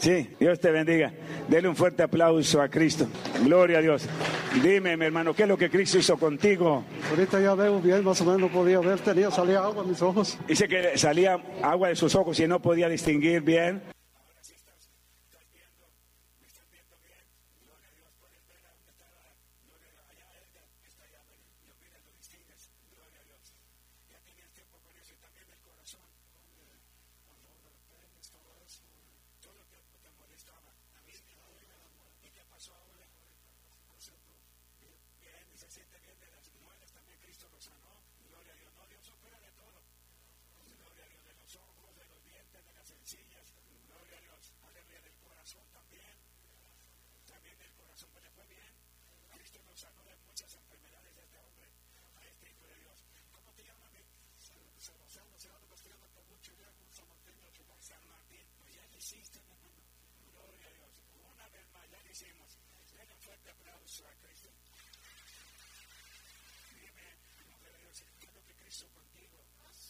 Sí, Dios te bendiga. Dele un fuerte aplauso a Cristo. Gloria a Dios. Dime, mi hermano, ¿qué es lo que Cristo hizo contigo? Ahorita ya veo bien, más o menos podía ver, salía agua en mis ojos. Dice que salía agua de sus ojos y no podía distinguir bien. Ahora sí estás viendo, me estás viendo bien. Gloria a Dios, puedes ver a dónde está gloria a Dios, allá Edgar, está allá, lo miras, lo distingues. Gloria a Dios. Ya tenías tiempo con eso y también el corazón. Todo lo que te molestaba. ¿Y qué pasó ahora? Bien, y se siente bien de las muelas también. Cristo lo sanó. Gloria a Dios. No, Dios opera de todo. Gloria a Dios, de los ojos, de los dientes, de las encías. Gloria a Dios. Aleluya, del corazón también. También del corazón, pues le fue bien. Cristo nos sanó de muchas enfermedades de este hombre, a este hijo de Dios. ¿Cómo te llamas, amigo? San Martín. Pues ya lo hiciste, mi hermano. Gloria a Dios. Una vez más, ya lo hicimos. Den un fuerte aplauso a Cristo.